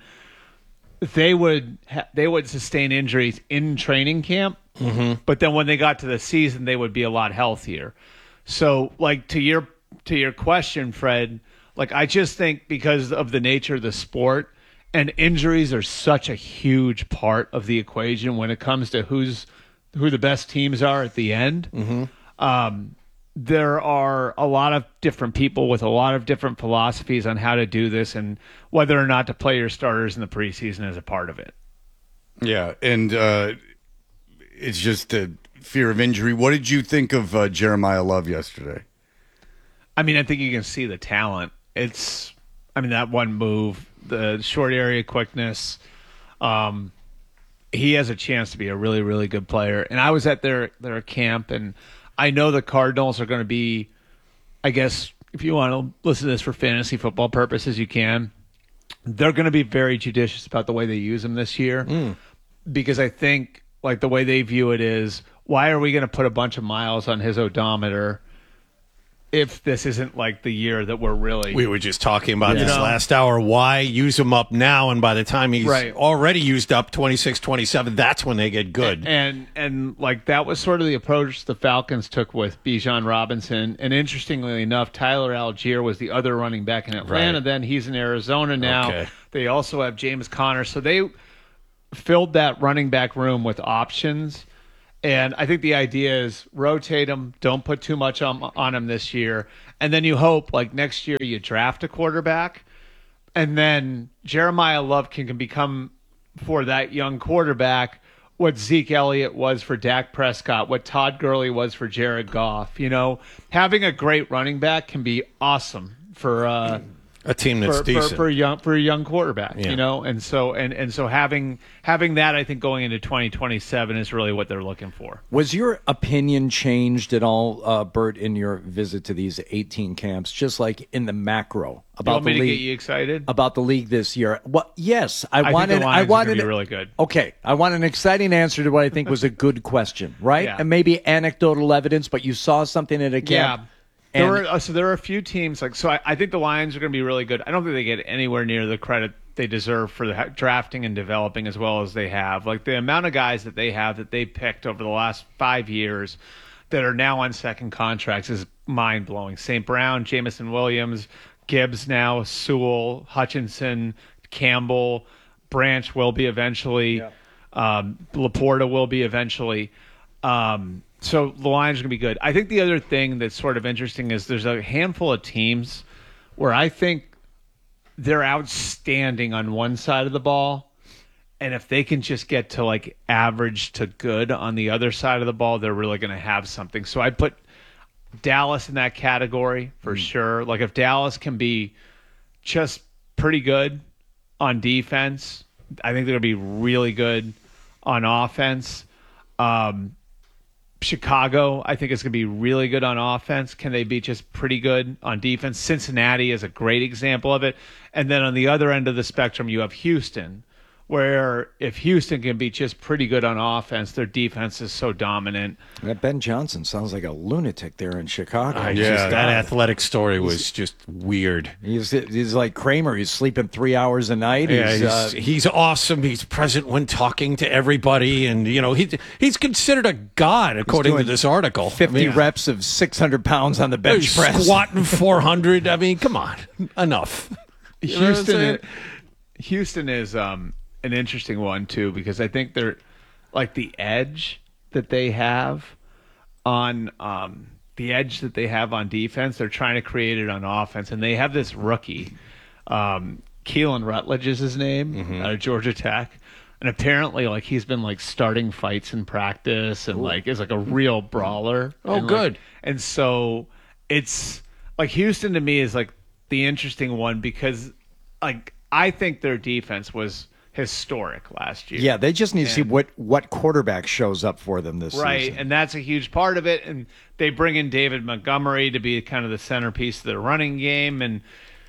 they would ha- they would sustain injuries in training camp, mm-hmm. but then when they got to the season, they would be a lot healthier. So, like to your to your question, Fred, like I just think because of the nature of the sport, and injuries are such a huge part of the equation when it comes to who's who the best teams are at the end. Mm-hmm. Um, there are a lot of different people with a lot of different philosophies on how to do this and whether or not to play your starters in the preseason as a part of it. Yeah, and uh, it's just a fear of injury. What did you think of uh, Jeremiah Love yesterday? I mean, I think you can see the talent. It's, I mean, that one move, the short area quickness, um, he has a chance to be a really, really good player. And I was at their, their camp, and I know the Cardinals are going to be, I guess, if you want to listen to this for fantasy football purposes, you can. They're going to be very judicious about the way they use him this year mm. because I think, like, the way they view it is, why are we going to put a bunch of miles on his odometer if this isn't like the year that we're really. We were just talking about You this know? last hour. Why use him up now? And by the time he's Right. already used up twenty-six, twenty-seven, that's when they get good. And and like that was sort of the approach the Falcons took with Bijan Robinson. And interestingly enough, Tyler Algier was the other running back in Atlanta. Right. Then he's in Arizona now. Okay. They also have James Conner. So they filled that running back room with options. And I think the idea is rotate them, don't put too much on, on them this year. And then you hope, like, next year you draft a quarterback. And then Jeremiah Love can, can become, for that young quarterback, what Zeke Elliott was for Dak Prescott, what Todd Gurley was for Jared Goff. You know, having a great running back can be awesome for uh, a team that's for, decent. for, for a young for a young quarterback. Yeah. You know, and so and, and so having having that, I think, going into twenty twenty-seven is really what they're looking for. Was your opinion changed at all, uh, Bert, in your visit to these eighteen camps, just like in the macro about You want the me league? to get you excited about the league this year? What? Yes, I, I think wanted. the I Lions are wanted gonna be really good. Okay, I want an exciting answer to what I think was a good question, right? Yeah. And maybe anecdotal evidence, but you saw something at a camp. Yeah. And There were, uh, so there are a few teams like so. I, I think the Lions are going to be really good. I don't think they get anywhere near the credit they deserve for the ha- drafting and developing as well as they have. Like the amount of guys that they have that they picked over the last five years that are now on second contracts is mind blowing. Saint Brown, Jamison Williams, Gibbs now, Sewell, Hutchinson, Campbell, Branch will be eventually. Um, Laporta will be eventually. Um, so the Lions are going to be good. I think the other thing that's sort of interesting is there's a handful of teams where I think they're outstanding on one side of the ball. And if they can just get to like average to good on the other side of the ball, they're really going to have something. So I put Dallas in that category for sure. Like if Dallas can be just pretty good on defense, I think they're going to be really good on offense. Um, Chicago, I think, is going to be really good on offense. Can they be just pretty good on defense? Cincinnati is a great example of it. And then on the other end of the spectrum, you have Houston, where if Houston can be just pretty good on offense, their defense is so dominant. That Ben Johnson sounds like a lunatic there in Chicago. I He's just- just- that athletic story was He's- just weird. He's he's like Kramer. He's sleeping three hours a night. Yeah, he's, he's, uh, he's awesome. He's present when talking to everybody, and you know he he's considered a god according to doing this article. fifty I mean, reps of six hundred pounds on the bench he's press. squatting four hundred. I mean, come on, enough. You know what I'm Houston, saying? is, Houston is um, an interesting one too because I think they're like the edge that they have on um, the edge that they have on defense. They're trying to create it on offense, and they have this rookie, um, Keelan Rutledge is his name, Mm-hmm. out of Georgia Tech. And apparently, like he's been like starting fights in practice, and Ooh. like is like a real brawler. Oh, and, like- good. and so it's like Houston to me is like the interesting one because like I think their defense was historic last year. Yeah, they just need to see And- what what quarterback shows up for them this right, season. and that's a huge part of it. And they bring in David Montgomery to be kind of the centerpiece of their running game, and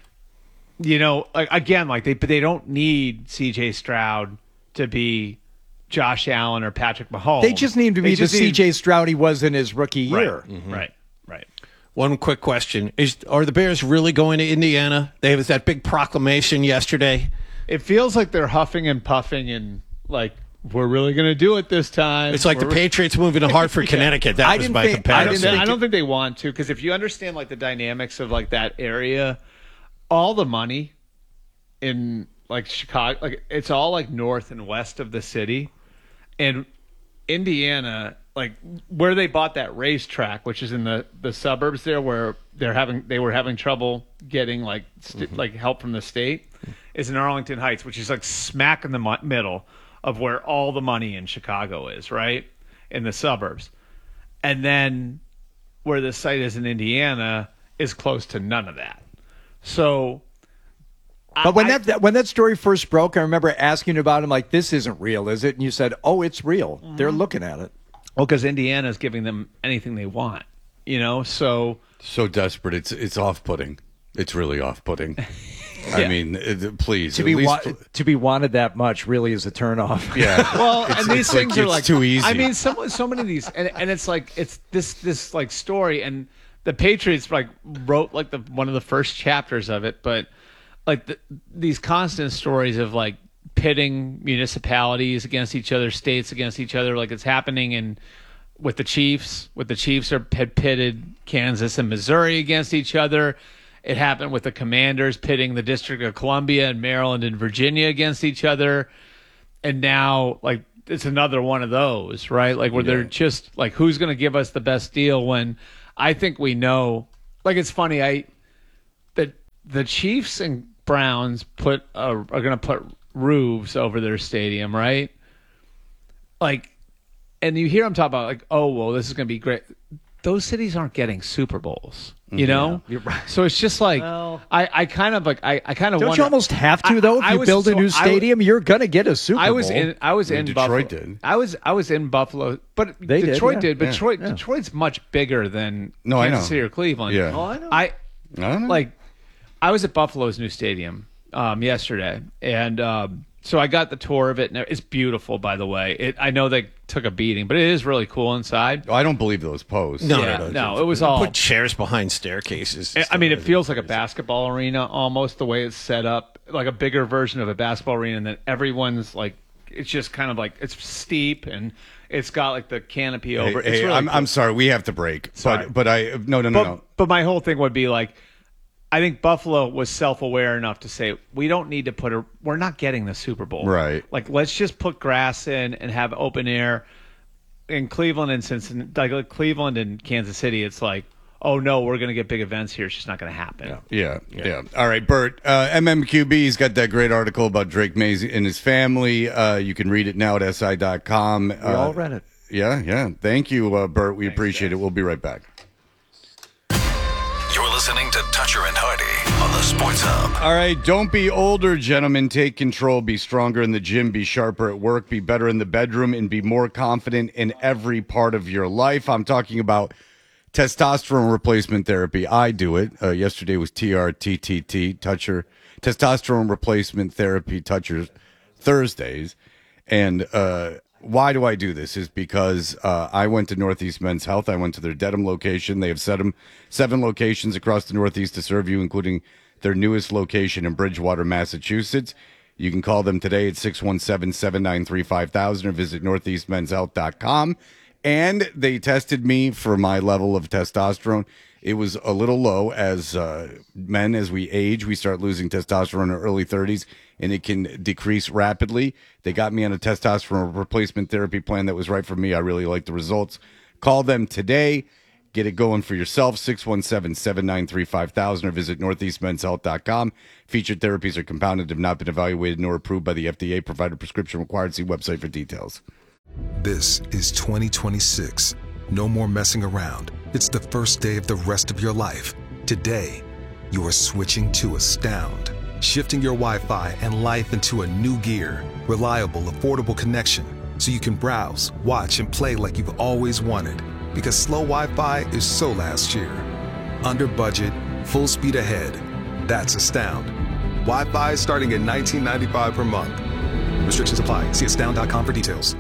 you know, like again, like they but they don't need C J Stroud to be Josh Allen or Patrick Mahomes. They just need to be They the just need- C J Stroud he was in his rookie Right, year. right, right. One quick question: Is are the Bears really going to Indiana? They was that big proclamation yesterday. It feels like they're huffing and puffing and like we're really going to do it this time. It's like the We're- Patriots moving to Hartford, Yeah. Connecticut. That I was didn't my think- I, comparison. didn't- I don't think they want to because if you understand like the dynamics of like that area, all the money in like Chicago, like it's all like north and west of the city, and Indiana, like where they bought that racetrack, which is in the, the suburbs there, where they're having they were having trouble getting like st- like help from the state, is in Arlington Heights, which is like smack in the mu- middle of where all the money in Chicago is, right in the suburbs, and then where the site is in Indiana is close to none of that. So. But when that, that when that story first broke, I remember asking you about him like, "This isn't real, is it?" And you said, "Oh, it's real. They're looking at it." Well, because Indiana is giving them anything they want, you know. So So desperate, it's it's off-putting. It's really off-putting. I Yeah. mean, it, please. To at be least, wa- to be wanted that much really is a turnoff. Yeah. well, It's- and these it's like things are it's like too easy. I mean, so so many of these, and and it's like it's this this like story, and the Patriots like wrote like the one of the first chapters of it, but like the, these constant stories of like pitting municipalities against each other, states against each other, like it's happening in with the Chiefs. With the Chiefs are had pitted Kansas and Missouri against each other. It happened with the Commanders pitting the District of Columbia and Maryland and Virginia against each other. And now, like, it's another one of those, right? Like, where yeah. they're just, like, who's going to give us the best deal when I think we know. Like, it's funny, I that the Chiefs and Browns put a, are going to put roofs over their stadium, right? Like, and you hear them talk about, like, oh, well, this is going to be great. Those cities aren't getting Super Bowls, you know? Yeah, you're right. So it's just like, well, I, I kind of like, I, I kind of Don't wonder, you almost have to, though? If I, I you was, build a new so, stadium, I, you're going to get a Super Bowl. I was in, I was yeah, in Detroit Buffalo. did. I was, I was in Buffalo, but they Detroit did, did. yeah. Detroit, yeah. Detroit's much bigger than no, Kansas I know. City or Cleveland. Yeah. Oh, I know. I, I don't know. like, I was at Buffalo's new stadium um, yesterday, and um, so I got the tour of it, and it's beautiful, by the way. It, I know they took a beating, but it is really cool inside. Oh, I don't believe those posts. No, yeah, no, no, it was all put chairs behind staircases. I mean, it feels like a basketball arena almost the way it's set up, like a bigger version of a basketball arena, and then everyone's like, it's just kind of like it's steep and it's got like the canopy over. Hey, it's hey, really I'm, cool. I'm sorry, we have to break. Sorry. But but I no no no but, no. But my whole thing would be like, I think Buffalo was self-aware enough to say we don't need to put a. We're not getting the Super Bowl, Right. Like, let's just put grass in and have open air. In Cleveland and Cincinnati, like Cleveland and Kansas City, it's like, oh no, we're going to get big events here. It's just not going to happen. Yeah, yeah, yeah. All right, Bert. Uh, M M Q B's got that great article about Drake May and his family. Uh, you can read it now at S I dot com. We uh, all read it. Yeah, yeah. Thank you, uh, Bert. We Thanks, appreciate guys. it. We'll be right back. You're listening to Toucher and Hardy on the Sports Hub. All right, don't be older, gentlemen. Take control. Be stronger in the gym. Be sharper at work. Be better in the bedroom. And be more confident in every part of your life. I'm talking about testosterone replacement therapy. I do it. Uh, yesterday was T R T T T, Toucher, Testosterone Replacement Therapy Touchers, Thursdays. And uh, why do I do this? Is because uh, I went to Northeast Men's Health. I went to their Dedham location. They have seven, seven locations across the Northeast to serve you, including their newest location in Bridgewater, Massachusetts. You can call them today at six one seven, seven nine three, five thousand or visit northeast men's health dot com. And they tested me for my level of testosterone. It was a little low. As uh, men, as we age, we start losing testosterone in our early thirties, and it can decrease rapidly. They got me on a testosterone replacement therapy plan that was right for me. I really like the results. Call them today. Get it going for yourself, six one seven, seven nine three, five thousand or visit northeast men's health dot com. Featured therapies are compounded, have not been evaluated nor approved by the F D A. Provided prescription required. See website for details. This is twenty twenty-six. No more messing around. It's the first day of the rest of your life. Today, you are switching to Astound. Shifting your Wi-Fi and life into a new gear. Reliable, affordable connection. So you can browse, watch, and play like you've always wanted. Because slow Wi-Fi is so last year. Under budget, full speed ahead. That's Astound. Wi-Fi starting at nineteen ninety-five per month. Restrictions apply. See astound dot com for details.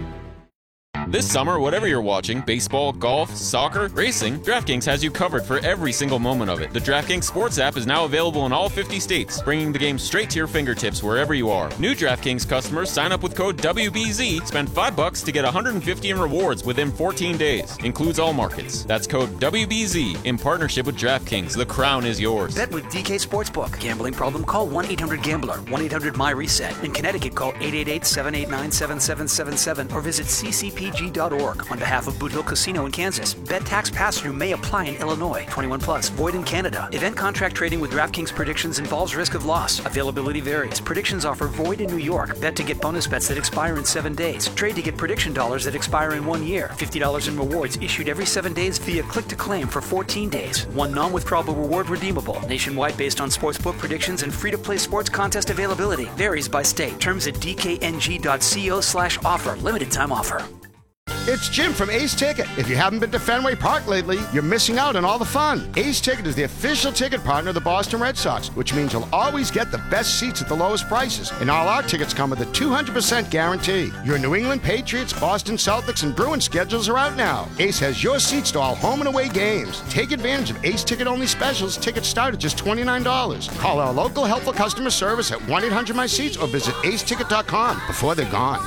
This summer, whatever you're watching, baseball, golf, soccer, racing, DraftKings has you covered for every single moment of it. The DraftKings Sports app is now available in all fifty states, bringing the game straight to your fingertips wherever you are. New DraftKings customers sign up with code W B Z, spend five bucks to get one hundred fifty in rewards within fourteen days. Includes all markets. That's code W B Z in partnership with DraftKings. The crown is yours. Bet with D K Sportsbook. Gambling problem? Call one eight hundred gambler, one eight hundred my reset. In Connecticut, call eight eight eight, seven eight nine, seven seven seven seven or visit c c p g dot org. On behalf of Boot Hill Casino in Kansas, bet tax pass-through may apply in Illinois. twenty-one plus, void in Canada. Event contract trading with DraftKings predictions involves risk of loss. Availability varies. Predictions offer void in New York. Bet to get bonus bets that expire in seven days. Trade to get prediction dollars that expire in one year. fifty dollars in rewards issued every seven days via click-to-claim for fourteen days. One non-withdrawable reward redeemable. Nationwide based on sportsbook predictions and free-to-play sports contest availability. Varies by state. Terms at d k n g dot co slash offer. Limited time offer. It's Jim from Ace Ticket. If you haven't been to Fenway Park lately, you're missing out on all the fun. Ace Ticket is the official ticket partner of the Boston Red Sox, which means you'll always get the best seats at the lowest prices. And all our tickets come with a two hundred percent guarantee. Your New England Patriots, Boston Celtics, and Bruins schedules are out now. Ace has your seats to all home and away games. Take advantage of Ace Ticket-only specials. Tickets start at just twenty-nine dollars. Call our local helpful customer service at one eight hundred my seats or visit ace ticket dot com before they're gone.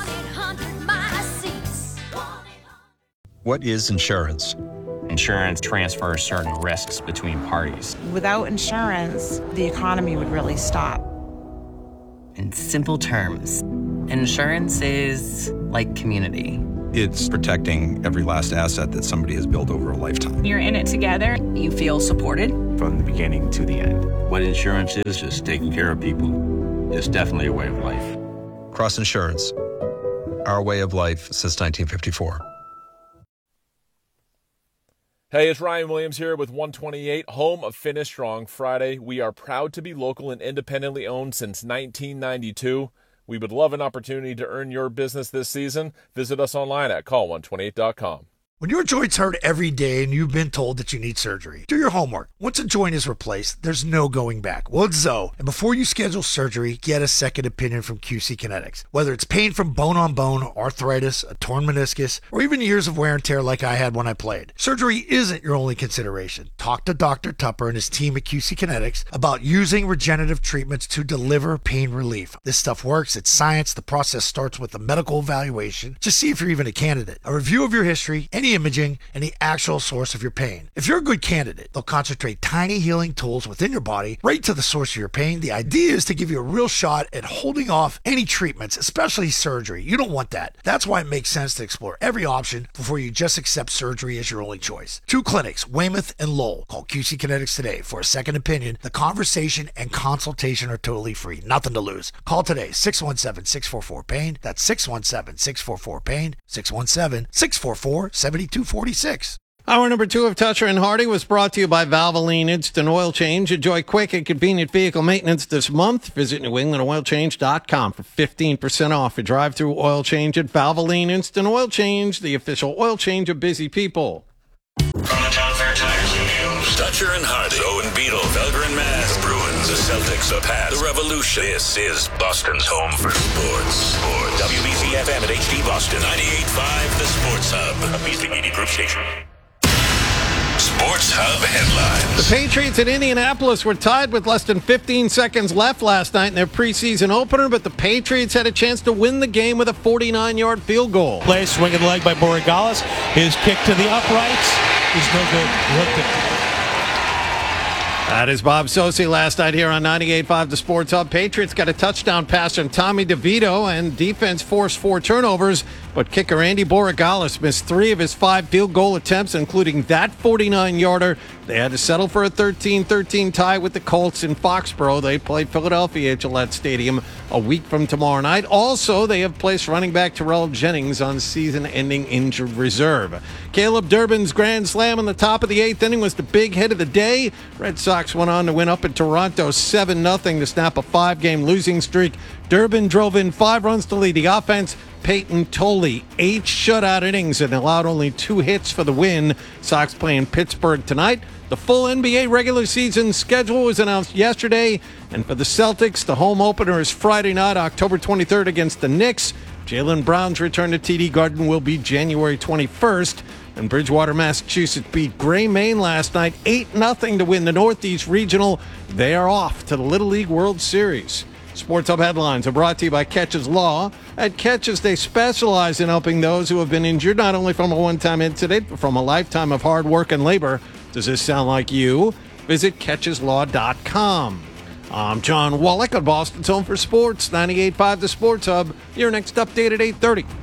What is insurance? Insurance transfers certain risks between parties. Without insurance, the economy would really stop. In simple terms, insurance is like community. It's protecting every last asset that somebody has built over a lifetime. You're in it together. You feel supported. From the beginning to the end. What insurance is, is taking care of people. It's definitely a way of life. Cross Insurance. Our way of life since nineteen fifty-four. Hey, it's Ryan Williams here with one twenty-eight, home of Finish Strong Friday. We are proud to be local and independently owned since nineteen ninety-two. We would love an opportunity to earn your business this season. Visit us online at call one twenty-eight dot com. When your joints hurt every day and you've been told that you need surgery, do your homework. Once a joint is replaced, there's no going back. Well, it's Zoe. And before you schedule surgery, get a second opinion from Q C Kinetics. Whether it's pain from bone on bone, arthritis, a torn meniscus, or even years of wear and tear like I had when I played, surgery isn't your only consideration. Talk to Doctor Tupper and his team at Q C Kinetics about using regenerative treatments to deliver pain relief. This stuff works. It's science. The process starts with a medical evaluation. Just see if you're even a candidate. A review of your history, any imaging, and the actual source of your pain. If you're a good candidate, they'll concentrate tiny healing tools within your body right to the source of your pain. The idea is to give you a real shot at holding off any treatments, especially surgery. You don't want that. That's why it makes sense to explore every option before you just accept surgery as your only choice. Two clinics, Weymouth and Lowell. Call Q C Kinetics today for a second opinion. The conversation and consultation are totally free. Nothing to lose. Call today, six one seven, six four four, pain. That's six one seven, six four four, pain. six one seven, six four four, seven two four six. Hour number two of Toucher and Hardy was brought to you by Valvoline Instant Oil Change. Enjoy quick and convenient vehicle maintenance this month. Visit new england oil change dot com for fifteen percent off a drive-through oil change at Valvoline Instant Oil Change, the official oil change of busy people. From the Town Fair Tires and News. Toucher and Hardy. Owen Beetle. Felger and Mass. The Bruins. The Celtics. The Pats. The Revolution. This is Boston's home for sports. Sports. W B C F M at H D Boston. ninety-eight point five The Sports Hub. A Beasley Media Group station. Sports Hub headlines. The Patriots in Indianapolis were tied with less than fifteen seconds left last night in their preseason opener, but the Patriots had a chance to win the game with a forty-nine-yard field goal. Play, swinging the leg by Borregales. His kick to the uprights is no good. Hooked it. That is Bob Socci last night here on ninety-eight point five The Sports Hub. Patriots got a touchdown pass from Tommy DeVito, and defense forced four turnovers, but kicker Andy Borregales missed three of his five field goal attempts, including that forty-nine-yarder. They had to settle for a thirteen thirteen tie with the Colts in Foxborough. They play Philadelphia at Gillette Stadium a week from tomorrow night. Also, they have placed running back Terrell Jennings on season-ending injured reserve. Caleb Durbin's grand slam in the top of the eighth inning was the big hit of the day. Red Sox went on to win up in Toronto seven nothing to snap a five-game losing streak. Durbin drove in five runs to lead the offense. Peyton Tolley, eight shutout innings and allowed only two hits for the win. Sox playing Pittsburgh tonight. The full N B A regular season schedule was announced yesterday. And for the Celtics, the home opener is Friday night, October twenty-third against the Knicks. Jaylen Brown's return to T D Garden will be January twenty-first. And Bridgewater, Massachusetts beat Gray, Maine last night eight nothing to win the Northeast Regional. They are off to the Little League World Series. Sports Hub headlines are brought to you by Catches Law. At Catches, they specialize in helping those who have been injured not only from a one-time incident, but from a lifetime of hard work and labor. Does this sound like you? Visit catches law dot com. I'm John Wallach on Boston's Home for Sports, ninety-eight point five The Sports Hub. Your next update at eight thirty.